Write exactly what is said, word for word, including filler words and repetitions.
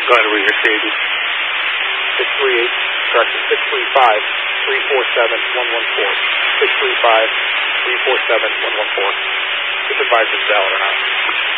Go ahead and read Mercedes. six three eight, correction, six three five, three four seven, one one four. six three five, three four seven, one one four. This advisor is valid or not?